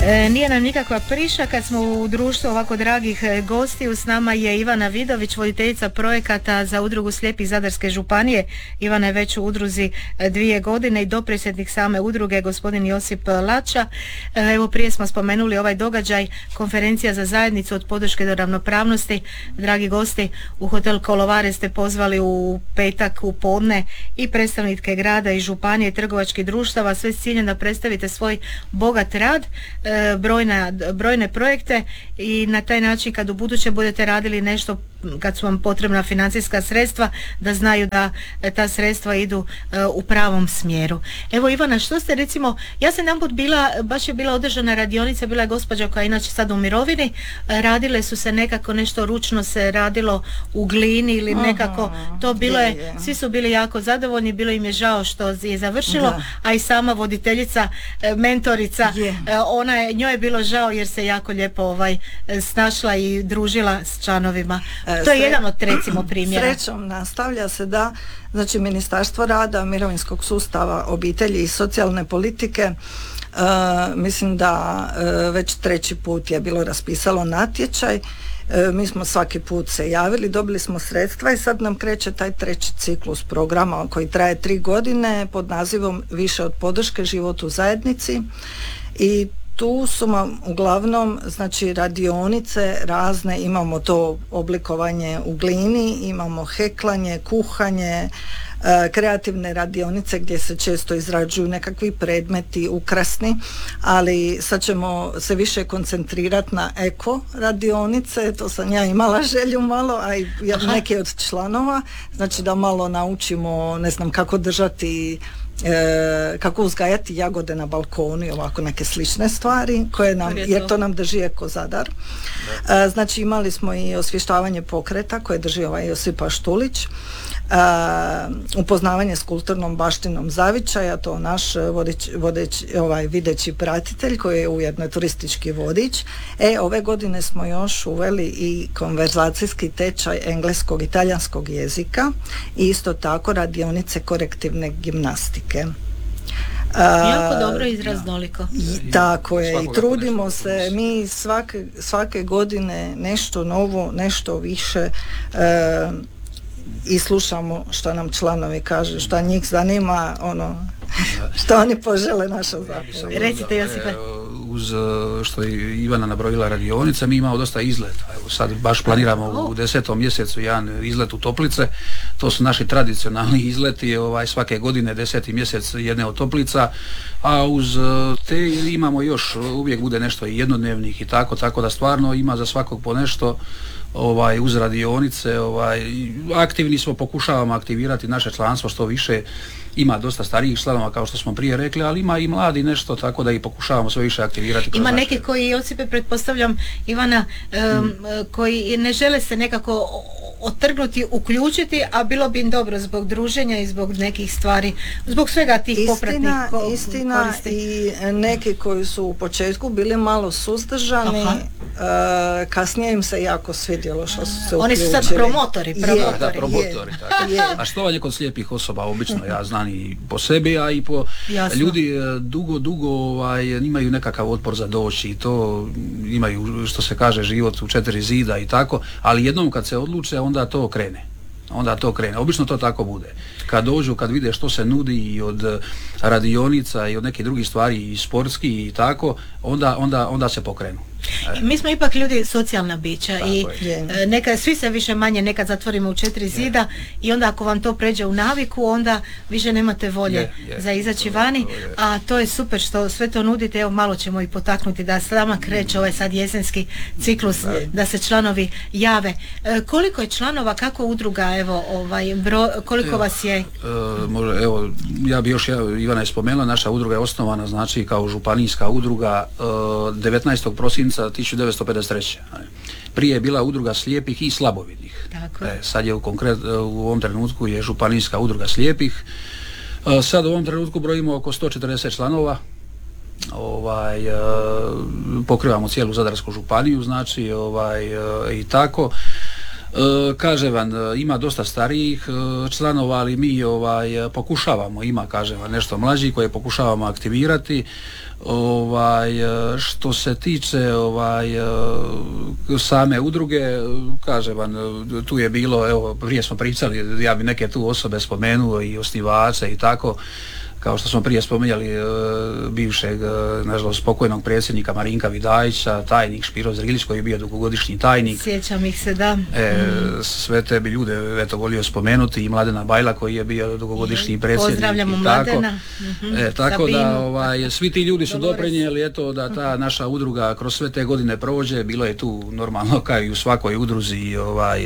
Nije nam nikakva priša kad smo u društvu ovako dragih gostiju. S nama je Ivana Vidović, voditeljica projekata za udrugu slijepih Zadarske županije. Ivana je već u udruzi 2 godine i dopredsjednik same udruge gospodin Josip Lača. Evo, prije smo spomenuli ovaj događaj, konferencija za zajednicu od podrške do ravnopravnosti. Dragi gosti, u hotel Kolovare ste pozvali u petak u podne i predstavnike grada i županije, trgovačkih društava, sve s ciljem da predstavite svoj bogat rad, brojne projekte i na taj način kad u buduće budete radili nešto, kad su vam potrebna financijska sredstva, da znaju da ta sredstva idu u pravom smjeru. Evo Ivana, što ste recimo, ja sam jedanput baš je bila održana radionica, bila je gospođa koja je inače sad u mirovini, radile su se nekako nešto ručno se radilo u glini ili nekako, to bilo je, svi su bili jako zadovoljni, bilo im je žao što je završilo, a i sama voditeljica, mentorica, njoj je bilo žao jer se jako lijepo snašla i družila s članovima. To je jedan od recimo primjera. Srećom nastavlja se da, znači Ministarstvo rada, mirovinskog sustava, obitelji i socijalne politike, mislim da već 3. put je bilo raspisalo natječaj. Mi smo svaki put se javili, dobili smo sredstva i sad nam kreće taj 3. ciklus programa koji traje 3 godine pod nazivom Više od podrške životu u zajednici i tu su vam uglavnom znači radionice razne, imamo to oblikovanje u glini, imamo heklanje, kuhanje, kreativne radionice gdje se često izrađuju nekakvi predmeti ukrasni, ali sad ćemo se više koncentrirati na eko radionice, to sam ja imala želju malo, a i neki od članova, znači da malo naučimo, ne znam, kako držati, kako uzgajati jagode na balkonu i ovako neke slične stvari koje nam, jer to nam drži Eko Zadar. Znači imali smo i osvještavanje pokreta koje drži Josipa Štulić, upoznavanje s kulturnom baštinom Zavičaja, to naš videći pratitelj koji je ujedno turistički vodič. Ove godine smo još uveli i konverzacijski tečaj engleskog i talijanskog jezika i isto tako radionice korektivne gimnastike. Jako dobro i raznoliko. Tako je, i trudimo se, mi svake godine nešto novo, nešto više i slušamo što nam članovi kažu, što njih zanima, što oni požele naša zapravo. Recite, Josipe. Uz što je Ivana nabrojila radionica, mi imamo dosta izleta. Evo sad baš planiramo u 10. mjesecu jedan izlet u Toplice. To su naši tradicionalni izleti, svake godine 10. mjesec jedne od Toplica, a uz te imamo još, uvijek bude nešto i jednodnevnih i tako da stvarno ima za svakog po nešto. Uz radionice, aktivni smo, pokušavamo aktivirati naše članstvo što više. Ima dosta starijih članova kao što smo prije rekli, ali ima i mladi nešto, tako da i pokušavamo sve više aktivirati. Ima neki koji, Josipe, pretpostavljam, Ivana, koji ne žele se nekako otrgnuti, uključiti, a bilo bi im dobro zbog druženja i zbog nekih stvari, zbog svega tih popratnih istina koristi. I neki koji su u početku bili malo suzdržani, kasnije im se jako svidjelo što su se uključili. Oni su sad promotori. A što je kod slijepih osoba, obično ja znam i po sebi, a i po ljudi dugo imaju nekakav otpor za doći i to imaju, što se kaže, život u 4 zida i tako, ali jednom kad se odluče onda to krene. Obično to tako bude. Kad dođu, kad vide što se nudi i od radionica i od nekih drugih stvari i sportski i tako, onda se pokrenu. Mi smo ipak ljudi socijalna bića i nekad svi se više manje nekad zatvorimo u 4 zida i onda ako vam to pređe u naviku, onda više nemate volje za izaći vani, a to je super što sve to nudite. Evo, malo ćemo i potaknuti da sama kreće ovaj sad jesenski ciklus, da se članovi jave. Koliko je članova, kako udruga, evo, koliko vas je? Evo, ja bi još, Ivana je spomenula, naša udruga je osnovana znači kao županijska udruga 19. prosinca 1953. Prije je bila udruga slijepih i slabovidnih. Sad je u ovom trenutku je županijska udruga slijepih. Sad u ovom trenutku brojimo oko 140 članova. Pokrivamo cijelu Zadarsku županiju, znači i tako. Kažem vam, ima dosta starijih članova, ali mi pokušavamo, ima, kažem vam, nešto mlađi koje pokušavamo aktivirati. Što se tiče same udruge, kažem vam, tu je bilo, evo, prije smo pričali, ja bi neke tu osobe spomenuo i osnivače i tako, kao što smo prije spominjali bivšeg, nažalost, pokojnog predsjednika Marinka Vidajića, tajnik Špiro Zrilić koji je bio dugogodišnji tajnik. Sjećam ih se, da. Sve te bi ljude, eto, volio spomenuti, i Mladena Bajla koji je bio dugogodišnji predsjednik. Pozdravljamo Mladena. Tako da svi ti ljudi su doprinijeli, eto, da ta naša udruga kroz sve te godine prođe. Bilo je tu normalno kao i u svakoj udruzi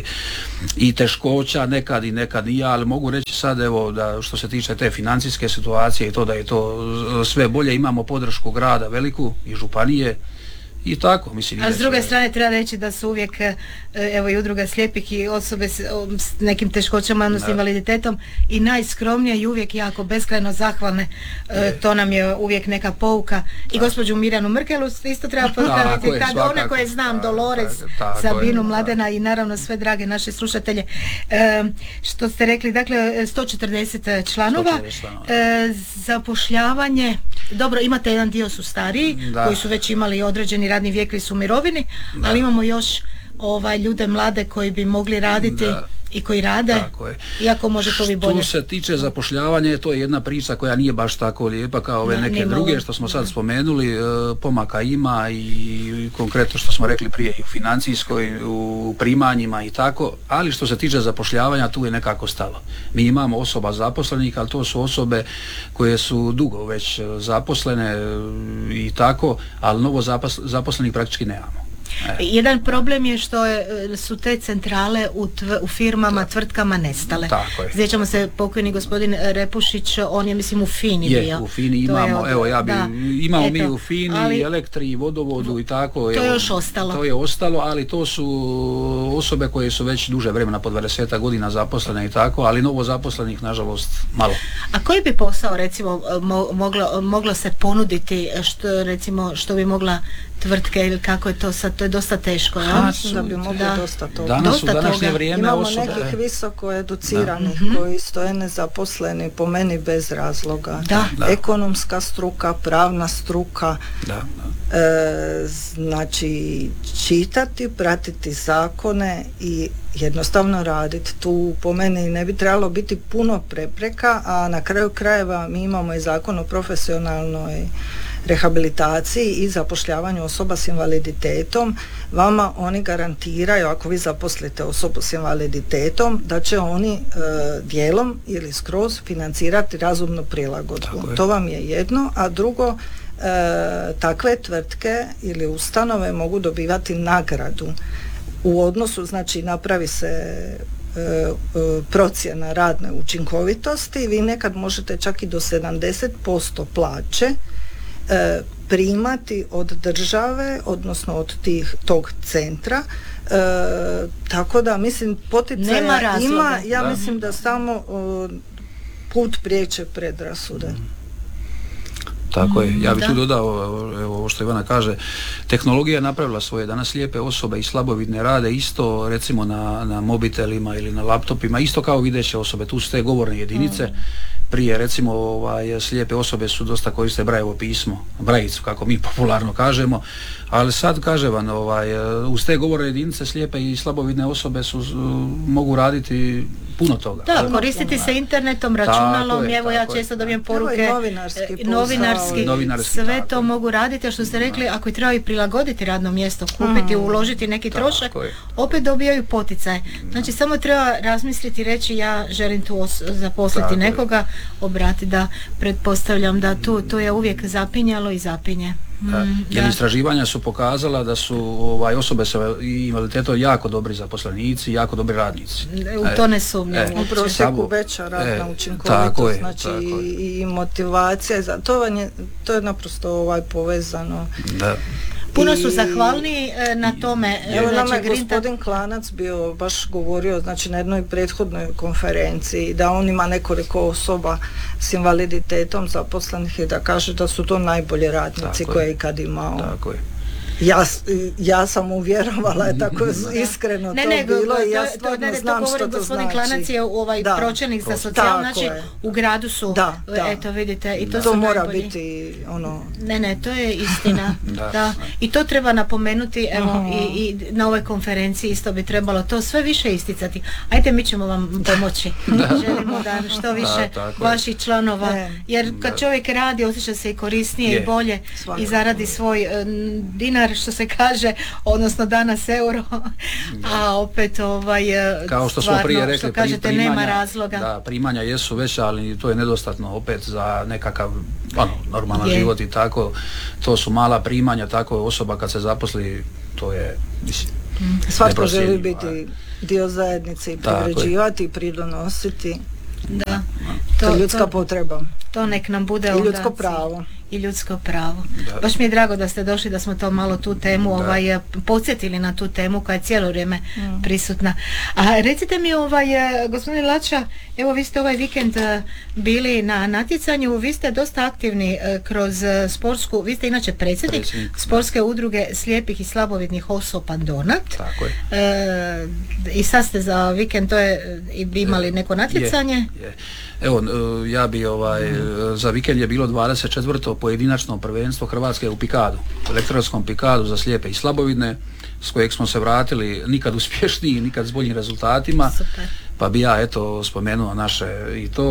i teškoća, nekad i nekad nije, ali mogu reći sad, evo, da što se tiče te financijske situacije i to da je to sve bolje, imamo podršku grada veliku i županije i tako, mislim. A s druge strane treba reći da su uvijek, evo, i udruga slijepih i osobe s nekim teškoćama, odnosno invaliditetom, i najskromnije i uvijek jako beskrajno zahvalne. To nam je uvijek neka pouka. I gospođu Mirjanu Mrkelu isto treba pozdraviti, one koje znam, Dolores, Sabinu, Mladena i naravno sve drage naše slušatelje. Što ste rekli, dakle, 140 članova, zapošljavanje, dobro, imate jedan dio su stariji, koji su već imali određeni radni vijek ili su u mirovini, ali imamo još ljude mlade koji bi mogli raditi i koji rade, iako može to bi bolje. Što se tiče zapošljavanja, to je jedna priča koja nije baš tako lijepa kao ove neke druge što smo sad spomenuli. Pomaka ima i konkretno što smo rekli prije i u financijskoj, u primanjima i tako, ali što se tiče zapošljavanja, tu je nekako stalo. Mi imamo osoba zaposlenih, ali to su osobe koje su dugo već zaposlene i tako, ali novo zaposlenih praktički nemamo. Jedan problem je što su te centrale u firmama, tvrtkama nestale. Sjećamo se, pokojni gospodin Repušić, on je, mislim, u FINI bio. U FINI imamo, imamo mi u FINI, Elektri, Vodovodu i tako. To je još ostalo. To je ostalo, ali to su osobe koje su već duže vremena, po 20 godina zaposlene i tako, ali novo zaposlenih, nažalost, malo. A koji bi posao, recimo, moglo se ponuditi, što bi mogla tvrtke, ili kako je to sad, to je dosta teško, da bi mogli dosta toga. Danas u današnje vrijeme imamo nekih visoko educiranih koji stoje nezaposleni, po meni bez razloga. Ekonomska struka, pravna struka, znači čitati, pratiti zakone i jednostavno raditi. Tu po meni ne bi trebalo biti puno prepreka, a na kraju krajeva mi imamo i zakon o profesionalnoj rehabilitaciji i zapošljavanju osoba s invaliditetom. Vama oni garantiraju, ako vi zaposlite osobu s invaliditetom, da će oni dijelom ili skroz financirati razumnu prilagodbu. To vam je jedno, a drugo, takve tvrtke ili ustanove mogu dobivati nagradu u odnosu, znači napravi se procjena radne učinkovitosti, vi nekad možete čak i do 70% plaće primati od države, odnosno od tog centra, tako da, mislim, poticaja ima, ja mislim da samo put priječe predrasude. Tako je, ja bih tu dodao, evo ovo što Ivana kaže, tehnologija je napravila svoje, danas lijepe osobe i slabovidne rade isto, recimo na mobitelima ili na laptopima, isto kao videće osobe, tu su te govorne jedinice. Prije, recimo, slijepe osobe su dosta koriste Brajevo pismo, Brajicu, kako mi popularno kažemo, ali sad, kažem vam, uz te govorne jedinice slijepe i slabovidne osobe mogu raditi puno toga. Da, koristiti se internetom, računalom, evo ja često dobijem poruke, novinarski, sve to mogu raditi, a što ste rekli, ako je treba i prilagoditi radno mjesto, kupiti, uložiti neki trošak, opet dobijaju poticaj. Znači, samo treba razmisliti i reći, ja želim tu zaposliti nekoga, obrati, da pretpostavljam da tu je uvijek zapinjalo i zapinje. Jer istraživanja su pokazala da su osobe sa invaliditetom jako dobri zaposlenici, jako dobri radnici. U to ne sumnjam. U prosjeku veća radna učinkovitost, znači i motivacija, to je naprosto povezano. Puno su zahvalni na tome. Evo, nama je gospodin Klanac bio baš govorio, znači, na jednoj prethodnoj konferenciji, da on ima nekoliko osoba s invaliditetom zaposlenih i da kaže da su to najbolji radnici koje je ikad imao. Tako je. Ja sam uvjerovala, tako iskreno to bilo i ja stvarno znam što to gospodin znači. Klanac je pročelnik za socijalno, znači u gradu su, eto vidite, i to su mora najbolji. Biti ono... Ne, to je istina. Da. I to treba napomenuti, evo, i na ovoj konferenciji isto bi trebalo to sve više isticati. Ajde, mi ćemo vam pomoći. Želimo da što više vaših članova, jer kad čovjek radi, osjeća se i korisnije i bolje i zaradi svoj dinar, što se kaže, odnosno danas euro, a opet kao što smo prije rekli, što kažete, nema razloga. Da, primanja jesu veća, ali to je nedostatno opet za nekakav normalan život i tako. To su mala primanja, tako osoba kad se zaposli, to je, mislim, svatko želi biti dio zajednice i privređivati i pridonositi. Da. To je ljudska potreba. To nek nam bude i ljudsko pravo. I ljudsko pravo. Baš mi je drago da ste došli, da smo to malo tu temu podsjetili na tu temu koja je cijelo vrijeme prisutna. A recite mi, gospodine Lača, evo vi ste ovaj vikend bili na natjecanju, vi ste dosta aktivni kroz sportsku, vi ste inače predsjednik sportske udruge slijepih i slabovidnih osoba Donat. Tako je. I sad ste za vikend imali neko natjecanje? Evo, ja bi za vikend je bilo 24. pojedinačno prvenstvo Hrvatske u pikadu, u elektronskom pikadu za slijepe i slabovidne, s kojeg smo se vratili nikad uspješniji, nikad s boljim rezultatima. Super. Pa bi ja spomenuo naše i to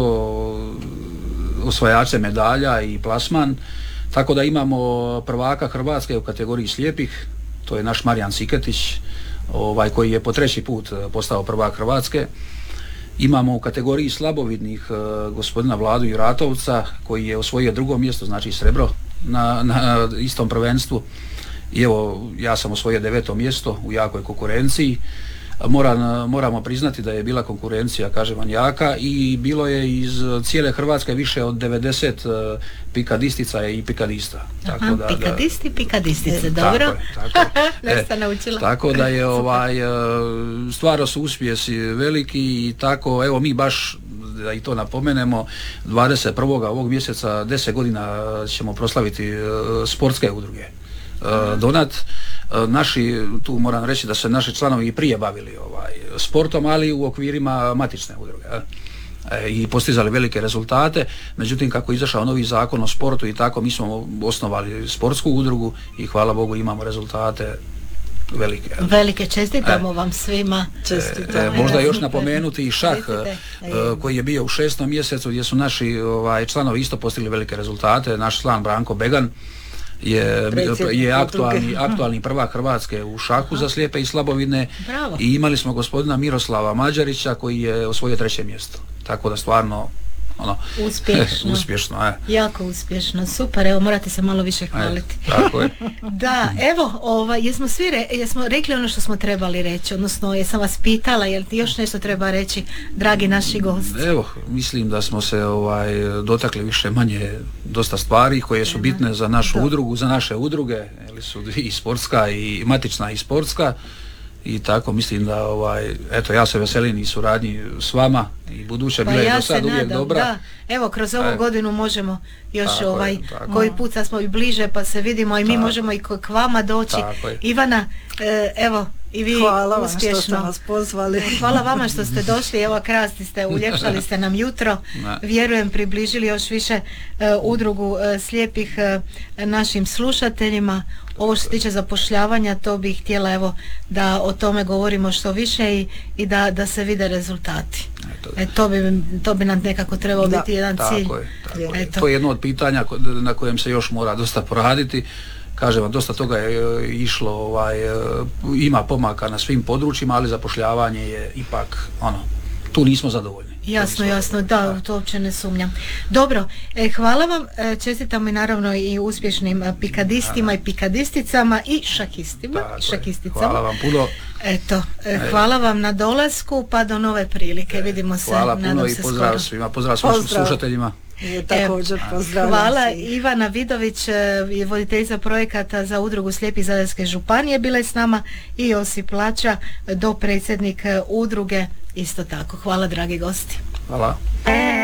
osvajače medalja i plasman, tako da imamo prvaka Hrvatske u kategoriji slijepih, to je naš Marijan Siketić, koji je po 3. put postao prvak Hrvatske. Imamo u kategoriji slabovidnih gospodina Vladu Juratovca, koji je osvojio 2. mjesto, znači srebro na istom prvenstvu. I evo, ja sam osvojio 9. mjesto u jakoj konkurenciji. Moramo priznati da je bila konkurencija, kažem vam, jaka, i bilo je iz cijele Hrvatske više od 90 pikadistica i pikadista. Pikadisti, pikadistice, dobro. Nešto naučila. Tako da je stvarno su uspjesi veliki i tako, evo mi baš, da i to napomenemo, 21. ovog mjeseca 10 godina ćemo proslaviti sportske udruge Donat. Naši, tu moram reći da se naši članovi i prije bavili sportom, ali u okvirima matične udruge i postizali velike rezultate. Međutim, kako je izašao novi zakon o sportu i tako, mi smo osnovali sportsku udrugu i hvala Bogu imamo rezultate velike. Čestitamo vam svima. Možda još napomenuti i šah koji je bio u 6. mjesecu, gdje su naši članovi isto postigli velike rezultate. Naš član Branko Began je aktualni prvak Hrvatske u šahu za slijepe i slabovidne. Bravo. I imali smo gospodina Miroslava Mađarića koji je osvojio 3. mjesto. Tako da stvarno uspješno. Jako uspješno, super, evo morate se malo više hvaliti. Tako je. Da, evo, jesmo rekli ono što smo trebali reći, odnosno jesam vas pitala, jel ti još nešto treba reći, dragi naši gosti? Evo, mislim da smo se dotakli više manje dosta stvari koje su bitne za našu udrugu, za naše udruge, ili su i sportska i matična i sportska. I tako mislim da ja se veselim i suradnji s vama i buduće bila je do sad uvijek dobra. Da. Evo, kroz ovu godinu možemo još koji put sad smo i bliže pa se vidimo i mi možemo i k vama doći. Ivana, evo i vi hvala uspješno. Vam što ste nas pozvali. Hvala vama što ste došli, evo krasni ste, uljepšali ste nam jutro. Vjerujem približili još više udrugu slijepih našim slušateljima. Ovo što se tiče zapošljavanja, to bih htjela evo da o tome govorimo što više i da se vide rezultati. To bi nam nekako trebao biti jedan cilj. To je jedno od pitanja na kojem se još mora dosta poraditi. Kažem vam, dosta toga je išlo, ima pomaka na svim područjima, ali zapošljavanje je ipak, tu nismo zadovoljni. Jasno, da, u to uopće ne sumnjam. Dobro, hvala vam, čestitamo i naravno i uspješnim pikadistima i pikadisticama i šakistima. Hvala vam puno. Hvala vam na dolasku, pa do nove prilike, vidimo se. Hvala puno i pozdrav svima, pozdrav svim slušateljima. Hvala. Ivana Vidović je voditeljica projekata za udrugu slijepih Zadarske županije, bila je s nama, i Josip Lača, dopredsjednik udruge isto tako. Hvala dragi gosti. Hvala.